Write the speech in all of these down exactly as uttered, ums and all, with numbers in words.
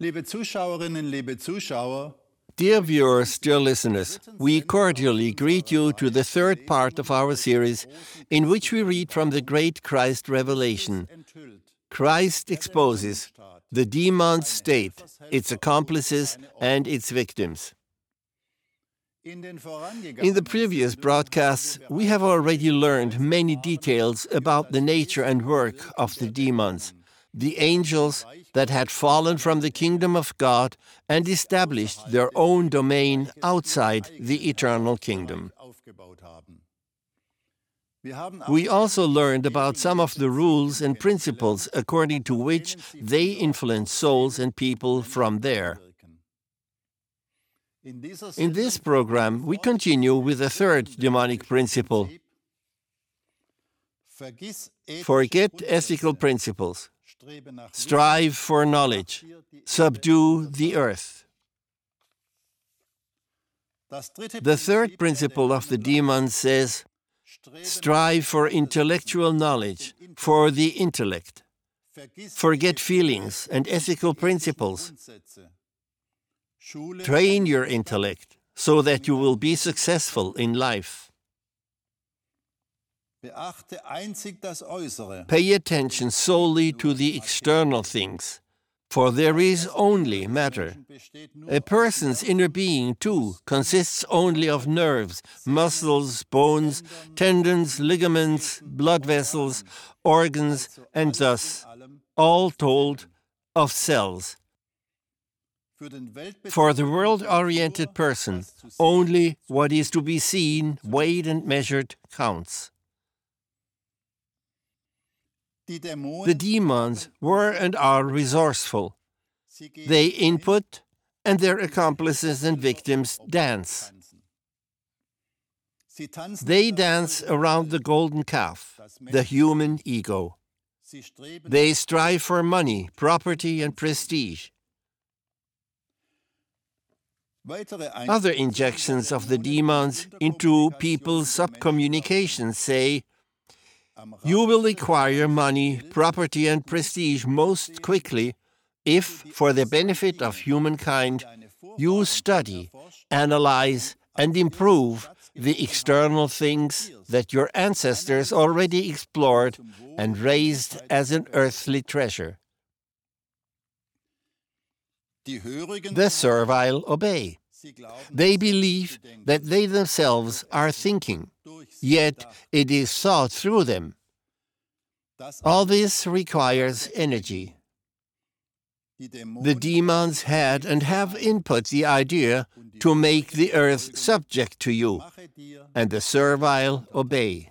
Liebe Zuschauerinnen, liebe Zuschauer, Dear viewers, dear listeners, we cordially greet you to the third part of our series in which we read from the great Christ revelation. Christ exposes the demon state, its accomplices, and its victims. In the previous broadcasts, we have already learned many details about the nature and work of the demons, the angels that had fallen from the kingdom of God and established their own domain outside the eternal kingdom. We also learned about some of the rules and principles according to which they influence souls and people from there. In this program, we continue with the third demonic principle. Forget ethical principles. Strive for knowledge. Subdue the earth. The third principle of the demons says, strive for intellectual knowledge, for the intellect. Forget feelings and ethical principles. Train your intellect so that you will be successful in life. Pay attention solely to the external things, for there is only matter. A person's inner being, too, consists only of nerves, muscles, bones, tendons, ligaments, blood vessels, organs, and thus, all told, of cells. For the world-oriented person, only what is to be seen, weighed, and measured counts. The demons were and are resourceful. They input, and their accomplices and victims dance. They dance around the golden calf, the human ego. They strive for money, property, and prestige. Other injections of the demons into people's subcommunications say, you will acquire money, property, and prestige most quickly if, for the benefit of humankind, you study, analyze, and improve the external things that your ancestors already explored and raised as an earthly treasure. The servile obey. They believe that they themselves are thinking, yet it is thought through them. All this requires energy. The demons had and have input the idea to make the earth subject to you, and the servile obey.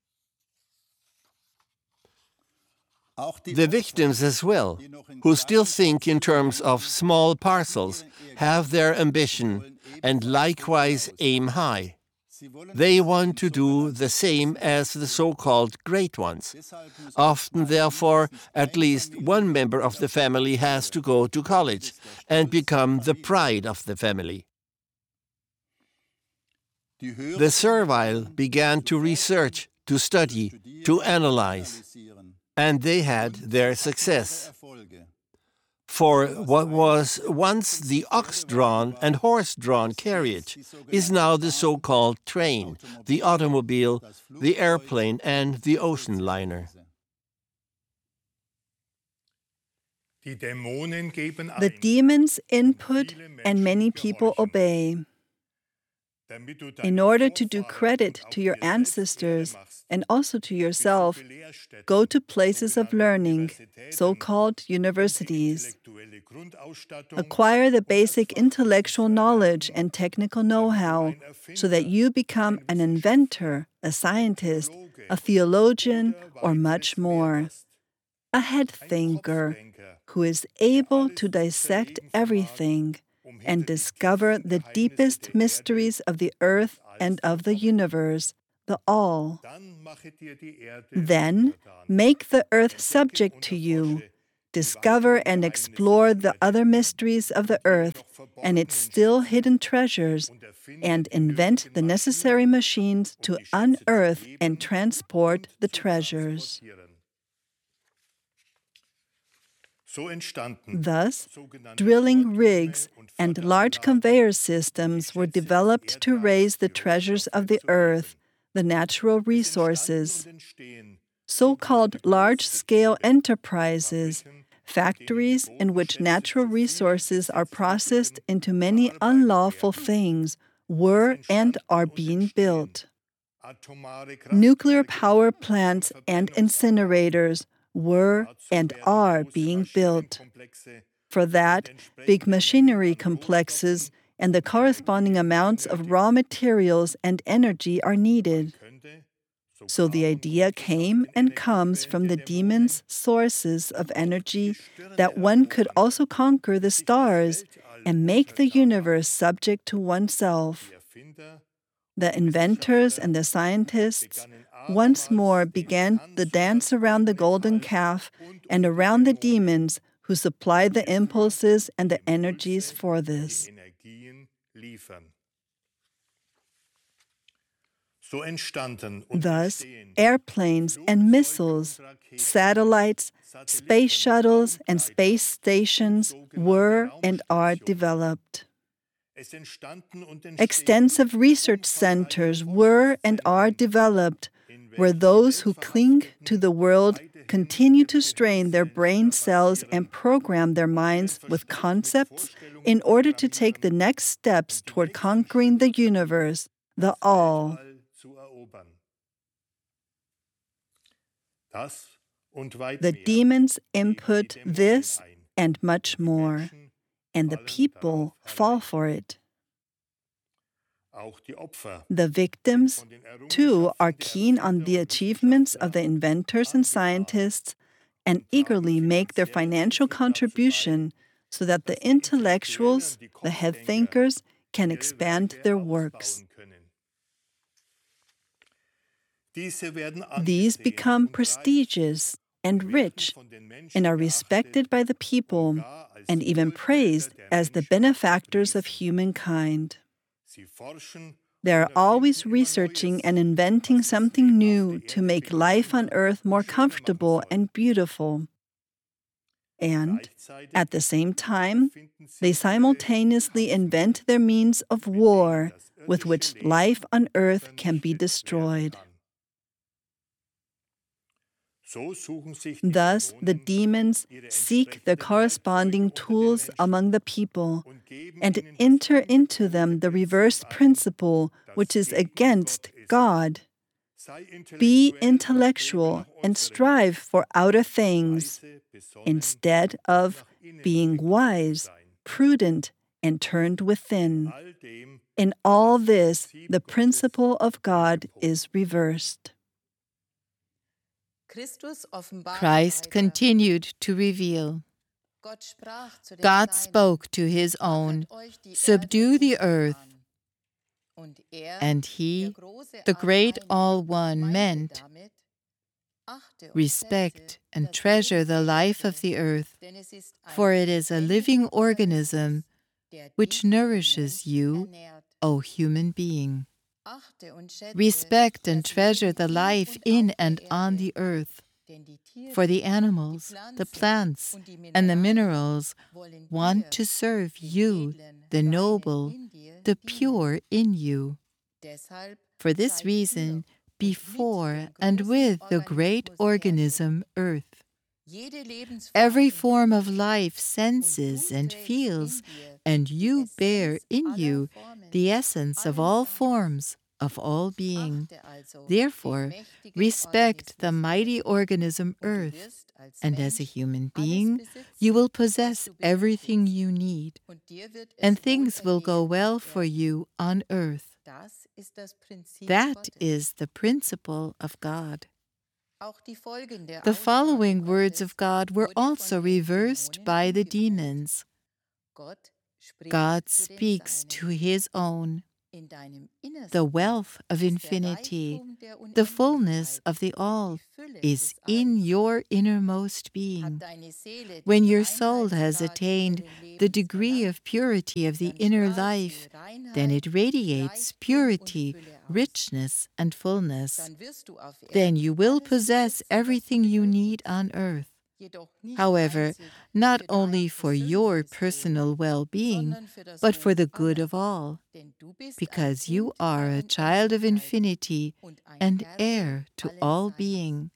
The victims as well, who still think in terms of small parcels, have their ambition and likewise aim high. They want to do the same as the so-called great ones. Often, therefore, at least one member of the family has to go to college and become the pride of the family. The servile began to research, to study, to analyze. And they had their success. For what was once the ox-drawn and horse-drawn carriage is now the so-called train, the automobile, the airplane, and the ocean liner. The demons input and many people obey. In order to do credit to your ancestors and also to yourself, go to places of learning, so-called universities. Acquire the basic intellectual knowledge and technical know-how so that you become an inventor, a scientist, a theologian, or much more. A head thinker who is able to dissect everything and discover the deepest mysteries of the earth and of the universe, the all. Then make the earth subject to you. Discover and explore the other mysteries of the earth and its still hidden treasures, and invent the necessary machines to unearth and transport the treasures. Thus, drilling rigs and large conveyor systems were developed to raise the treasures of the earth, the natural resources. So-called large-scale enterprises, factories in which natural resources are processed into many unlawful things, were and are being built. Nuclear power plants and incinerators were and are being built. For that, big machinery complexes and the corresponding amounts of raw materials and energy are needed. So the idea came and comes from the demon's sources of energy that one could also conquer the stars and make the universe subject to oneself. The inventors and the scientists once more began the dance around the golden calf and around the demons who supply the impulses and the energies for this. Thus, airplanes and missiles, satellites, space shuttles, and space stations were and are developed. Extensive research centers were and are developed, where those who cling to the world continue to strain their brain cells and program their minds with concepts in order to take the next steps toward conquering the universe, the all. The demons input this and much more, and the people fall for it. The victims, too, are keen on the achievements of the inventors and scientists and eagerly make their financial contribution so that the intellectuals, the head thinkers, can expand their works. These become prestigious and rich and are respected by the people and even praised as the benefactors of humankind. They are always researching and inventing something new to make life on earth more comfortable and beautiful. And, at the same time, they simultaneously invent their means of war with which life on earth can be destroyed. Thus, the demons seek the corresponding tools among the people and enter into them the reverse principle, which is against God. Be intellectual and strive for outer things, instead of being wise, prudent, and turned within. In all this, the principle of God is reversed. Christ continued to reveal. God spoke to his own, "Subdue the earth." And he, the great All-One, meant, "Respect and treasure the life of the earth, for it is a living organism which nourishes you, O human being. Respect and treasure the life in and on the earth, for the animals, the plants, and the minerals want to serve you, the noble, the pure in you. For this reason, before and with the great organism Earth, every form of life senses and feels, and you bear in you the essence of all forms, of all being. Therefore, respect the mighty organism Earth, and as a human being, you will possess everything you need, and things will go well for you on earth. That is the principle of God. The following words of God were also reversed by the demons. God speaks to his own. The wealth of infinity, the fullness of the all, is in your innermost being. When your soul has attained the degree of purity of the inner life, then it radiates purity, richness, and fullness. Then you will possess everything you need on earth. However, not only for your personal well-being, but for the good of all, because you are a child of infinity and heir to all being.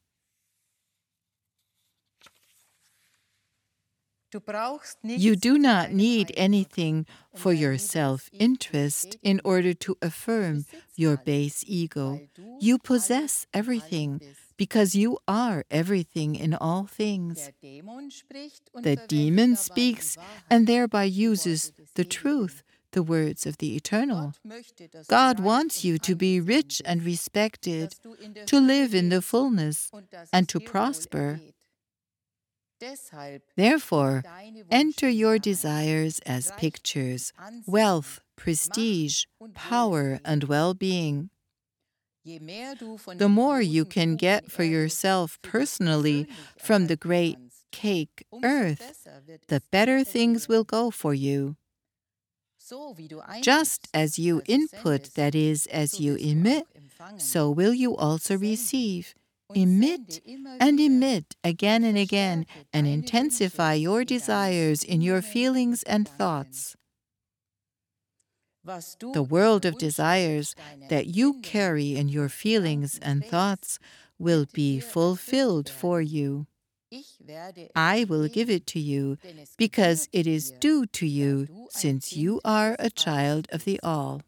You do not need anything for your self-interest in order to affirm your base ego. You possess everything because you are everything in all things. The demon speaks and thereby uses the truth, the words of the Eternal. God wants you to be rich and respected, to live in the fullness, and to prosper. Therefore, enter your desires as pictures, wealth, prestige, power, and well-being. The more you can get for yourself personally from the great cake earth, the better things will go for you. Just as you input, that is, as you emit, so will you also receive. Emit and emit again and again, and intensify your desires in your feelings and thoughts. The world of desires that you carry in your feelings and thoughts will be fulfilled for you. I will give it to you because it is due to you, since you are a child of the All.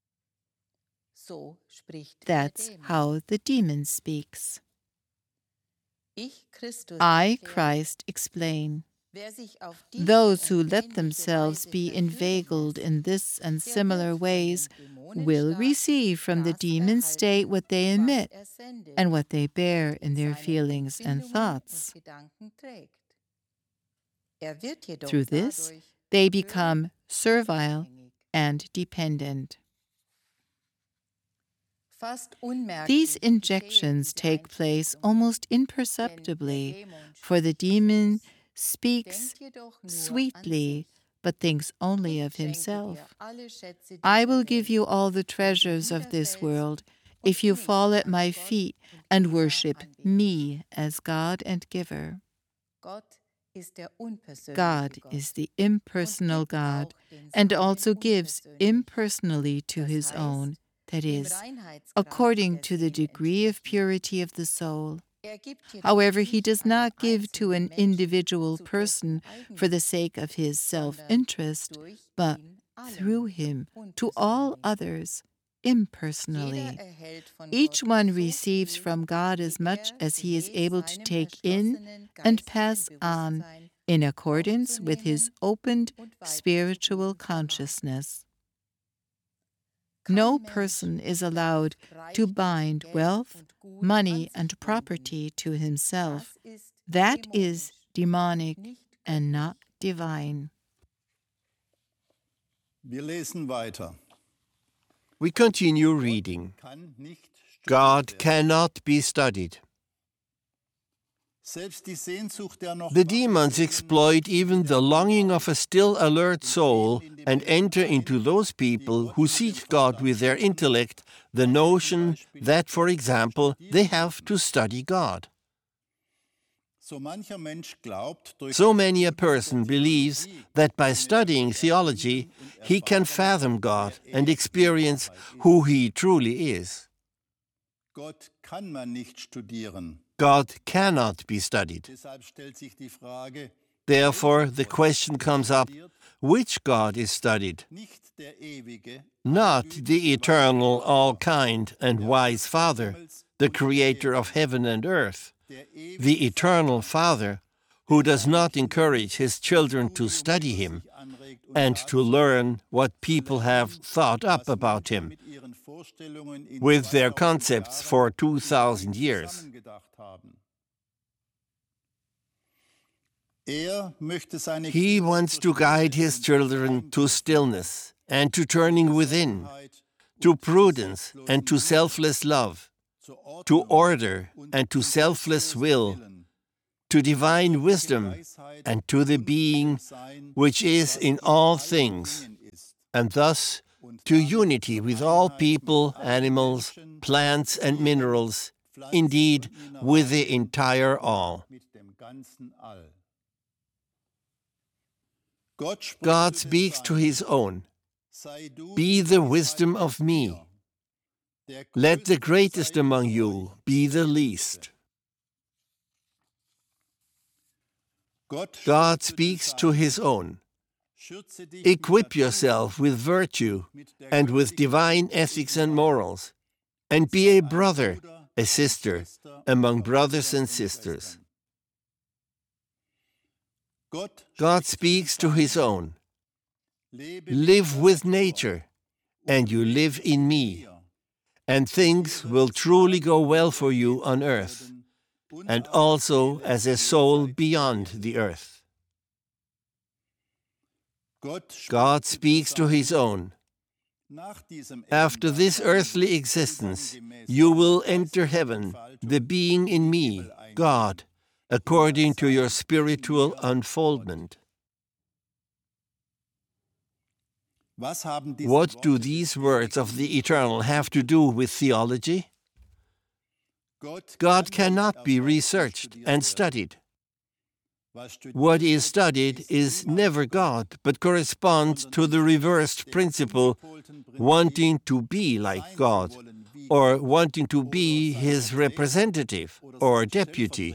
That's how the demon speaks. I, Christ, explain. Those who let themselves be inveigled in this and similar ways will receive from the demon state what they emit and what they bear in their feelings and thoughts. Through this, they become servile and dependent. These injections take place almost imperceptibly, for the demon speaks sweetly, but thinks only of himself. I will give you all the treasures of this world if you fall at my feet and worship me as God and giver. God is the impersonal God and also gives impersonally to his own, that is, according to the degree of purity of the soul. However, he does not give to an individual person for the sake of his self-interest, but through him to all others impersonally. Each one receives from God as much as he is able to take in and pass on in accordance with his opened spiritual consciousness. No person is allowed to bind wealth, money, and property to himself. That is demonic and not divine. Wir lesen weiter. We continue reading. God cannot be studied. The demons exploit even the longing of a still alert soul and enter into those people who seek God with their intellect the notion that, for example, they have to study God. So many a person believes that by studying theology, he can fathom God and experience who he truly is. God cannot be studied. Therefore, the question comes up, which God is studied? Not the eternal, all-kind and wise Father, the creator of heaven and earth, the eternal Father, who does not encourage his children to study him and to learn what people have thought up about him with their concepts for two thousand years. He wants to guide his children to stillness and to turning within, to prudence and to selfless love, to order and to selfless will, to divine wisdom and to the being which is in all things, and thus to unity with all people, animals, plants and minerals, indeed with the entire all. God speaks to his own. Be the wisdom of me. Let the greatest among you be the least. God speaks to his own. Equip yourself with virtue and with divine ethics and morals, and be a brother, a sister, among brothers and sisters. God speaks to his own. Live with nature, and you live in me, and things will truly go well for you on earth, and also as a soul beyond the earth. God speaks to his own. After this earthly existence, you will enter heaven, the being in me, God, according to your spiritual unfoldment. What do these words of the Eternal have to do with theology? God cannot be researched and studied. What is studied is never God, but corresponds to the reversed principle, wanting to be like God, or wanting to be his representative or deputy.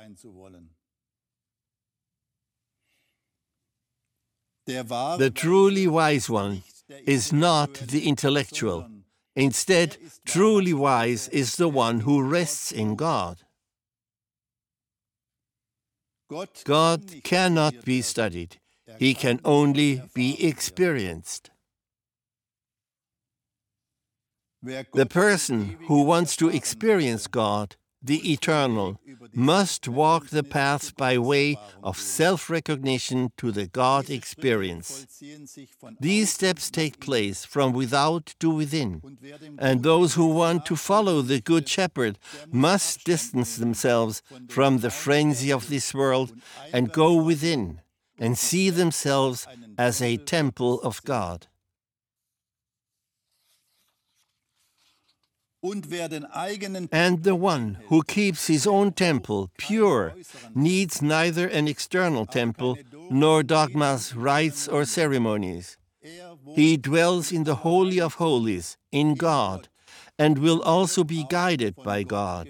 The truly wise one is not the intellectual. Instead, truly wise is the one who rests in God. God cannot be studied. He can only be experienced. The person who wants to experience God, the Eternal, must walk the path by way of self-recognition to the God experience. These steps take place from without to within, and those who want to follow the Good Shepherd must distance themselves from the frenzy of this world and go within and see themselves as a temple of God. And the one who keeps his own temple pure needs neither an external temple nor dogmas, rites, or ceremonies. He dwells in the Holy of Holies, in God, and will also be guided by God.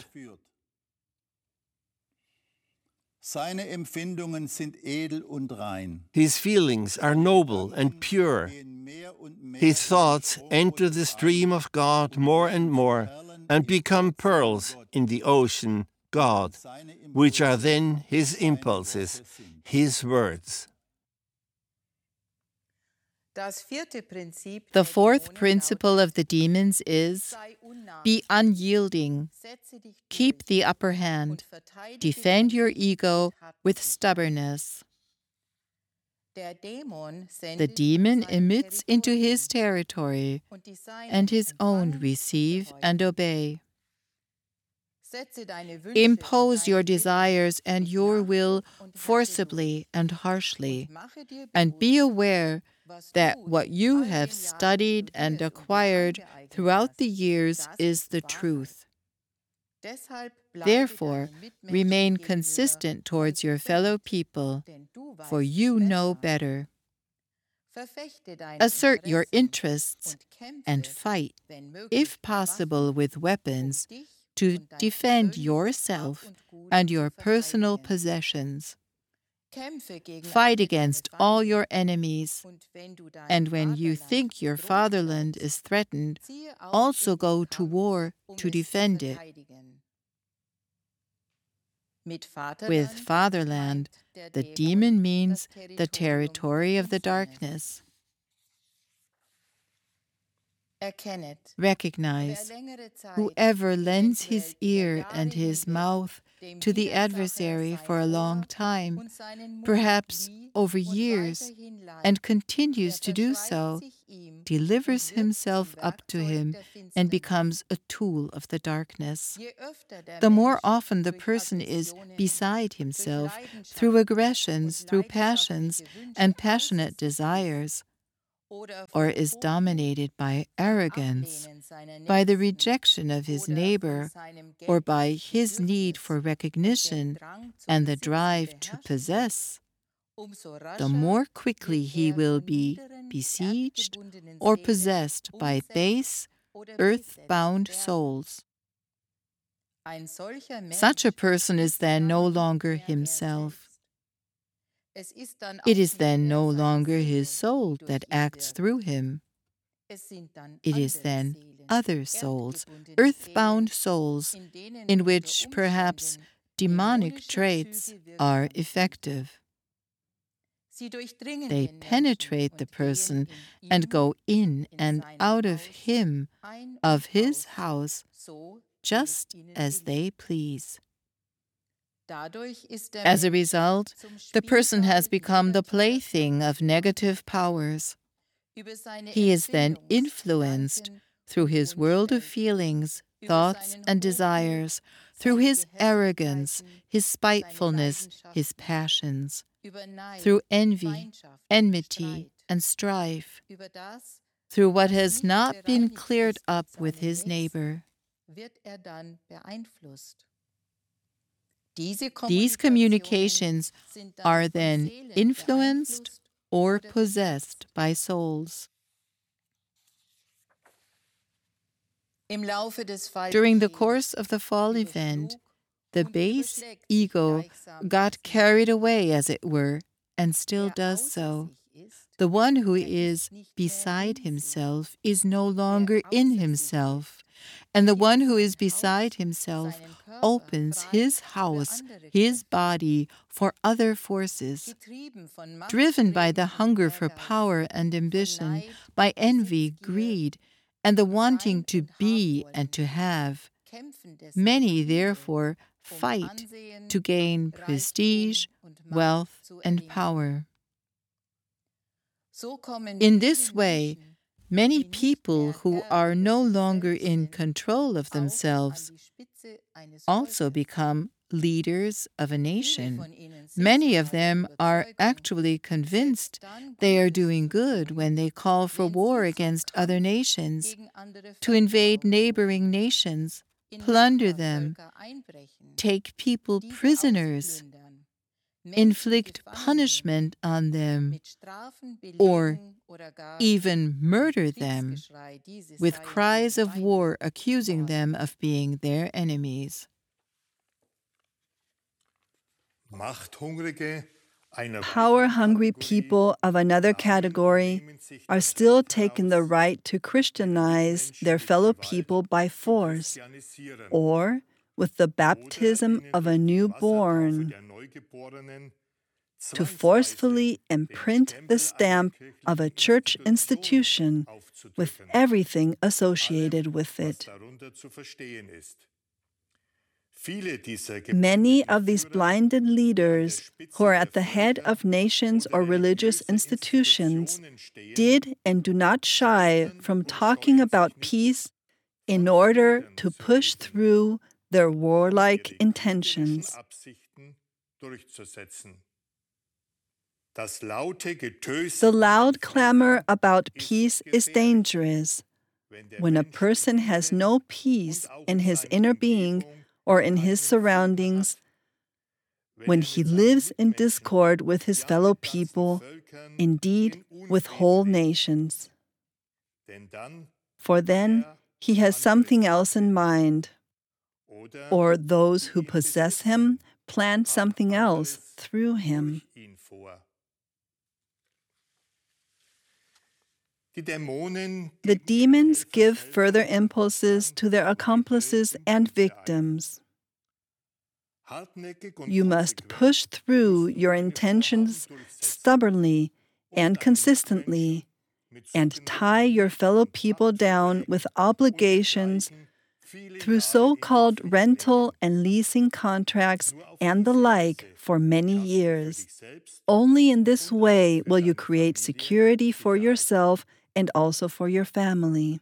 His feelings are noble and pure. His thoughts enter the stream of God more and more and become pearls in the ocean, God, which are then his impulses, his words. The fourth principle of the demons is, be unyielding, keep the upper hand, defend your ego with stubbornness. The demon emits into his territory, and his own receive and obey. Impose your desires and your will forcibly and harshly, and be aware that what you have studied and acquired throughout the years is the truth. Therefore, remain consistent towards your fellow people, for you know better. Assert your interests and fight, if possible with weapons, to defend yourself and your personal possessions. Fight against all your enemies, and when you think your fatherland is threatened, also go to war to defend it. With fatherland, the demon means the territory of the darkness. Recognize, whoever lends his ear and his mouth to the adversary for a long time, perhaps over years, and continues to do so, delivers himself up to him and becomes a tool of the darkness. The more often the person is beside himself through aggressions, through passions, and passionate desires, or is dominated by arrogance, by the rejection of his neighbor, or by his need for recognition and the drive to possess, the more quickly he will be besieged or possessed by base, earth-bound souls. Such a person is then no longer himself. It is then no longer his soul that acts through him. It is then other souls, earth-bound souls, in which perhaps demonic traits are effective. They penetrate the person and go in and out of him, of his house, just as they please. As a result, the person has become the plaything of negative powers. He is then influenced through his world of feelings, thoughts, and desires, through his arrogance, his spitefulness, his passions, through envy, enmity, and strife, through what has not been cleared up with his neighbor. These communications are then influenced or possessed by souls. During the course of the fall event, the base ego got carried away, as it were, and still does so. The one who is beside himself is no longer in himself, and the one who is beside himself opens his house, his body, for other forces. Driven by the hunger for power and ambition, by envy, greed, and the wanting to be and to have, many therefore fight to gain prestige, wealth, and power. In this way, many people who are no longer in control of themselves also become leaders of a nation. Many of them are actually convinced they are doing good when they call for war against other nations, to invade neighboring nations, plunder them, take people prisoners, inflict punishment on them, or even murder them, with cries of war accusing them of being their enemies. Power-hungry people of another category are still taking the right to Christianize their fellow people by force, or with the baptism of a newborn, to forcefully imprint the stamp of a church institution with everything associated with it. Many of these blinded leaders who are at the head of nations or religious institutions did and do not shy from talking about peace in order to push through their warlike intentions. The loud clamor about peace is dangerous. When a person has no peace in his inner being or in his surroundings, when he lives in discord with his fellow people, indeed with whole nations. For then he has something else in mind, or those who possess him plan something else through him. The demons give further impulses to their accomplices and victims. You must push through your intentions stubbornly and consistently, and tie your fellow people down with obligations through so-called rental and leasing contracts and the like for many years. Only in this way will you create security for yourself and also for your family.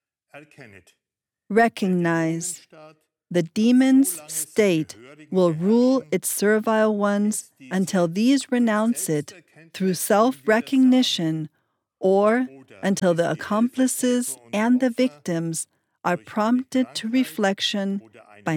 Recognize the demon's state will rule its servile ones until these renounce it through self-recognition or until the accomplices and the victims are prompted to reflection